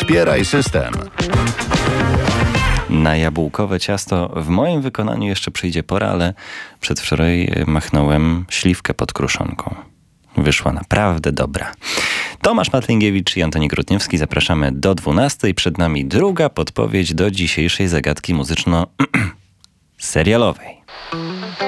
Wspieraj system. Na jabłkowe ciasto w moim wykonaniu jeszcze przyjdzie pora, ale przedwczoraj machnąłem śliwkę pod kruszonką. Wyszła naprawdę dobra. Tomasz Matlingiewicz i Antoni Grudniewski, zapraszamy do 12:00. Przed nami druga podpowiedź do dzisiejszej zagadki muzyczno-serialowej.